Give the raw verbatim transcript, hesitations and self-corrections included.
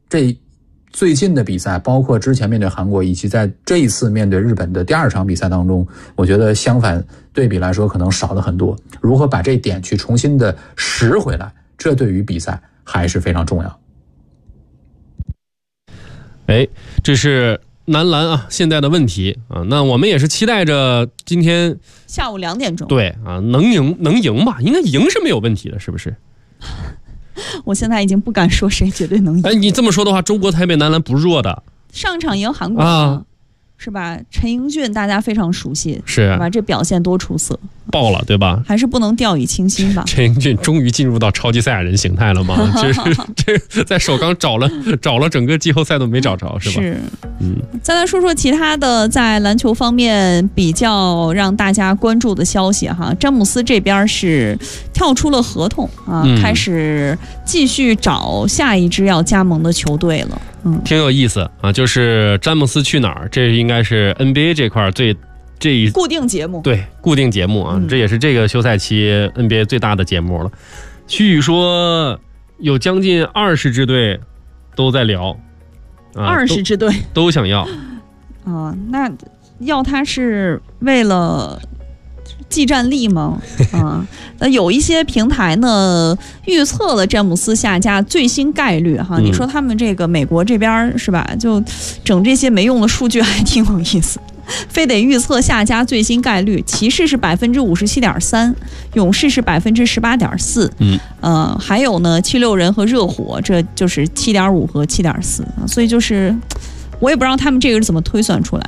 这最近的比赛，包括之前面对韩国以及在这一次面对日本的第二场比赛当中，我觉得相反对比来说可能少了很多。如何把这一点去重新的拾回来，这对于比赛还是非常重要。 哎，这是男篮啊现在的问题啊，那我们也是期待着今天下午两点钟， 对啊，能赢能赢吧？应该赢是没有问题的，是不是？ 我现在已经不敢说谁绝对能赢。 哎，你这么说的话，中国台北男篮不弱的， 上场赢韩国啊， 是吧？陈英俊大家非常熟悉， 是吧？这表现多出色， 爆了，对吧？ 还是不能掉以轻心吧。 陈英俊终于进入到超级赛亚人形态了吗？这是这在首钢找了找了整个季后赛都没找着，是吧？ 是， 嗯。 再来说说其他的在篮球方面比较让大家关注的消息哈。詹姆斯这边是跳出了合同啊，嗯、开始继续找下一支要加盟的球队了。嗯， 挺有意思啊，就是詹姆斯去哪儿，这应该是 N B A 这块最这一固定节目， 对，固定节目啊，嗯、这也是这个休赛期 N B A 最大的节目了。据说有将近二十支队都在聊， 二十支队都想要啊，那要他是为了技战力吗？啊，那有一些平台呢预测了詹姆斯下家最新概率哈。你说他们这个美国这边是吧？就整这些没用的数据还挺有意思，非得预测下家最新概率。骑士是百分之五十七点三，勇士是百分之十八点四，嗯，呃，还有呢七六人和热火，这就是七点五和七点四，所以就是我也不知道他们这个是怎么推算出来。